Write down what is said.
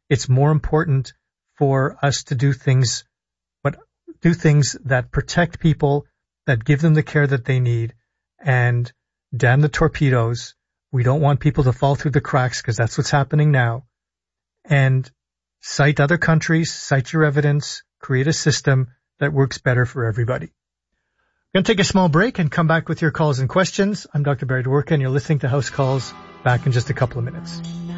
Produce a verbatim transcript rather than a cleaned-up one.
It's more important for us to do things, but do things that protect people, that give them the care that they need, and damn the torpedoes. We don't want people to fall through the cracks because that's what's happening now. And cite other countries, cite your evidence, create a system that works better for everybody. I'm going to take a small break and come back with your calls and questions. I'm Doctor Barry Dworkin, and you're listening to House Calls. Back in just a couple of minutes.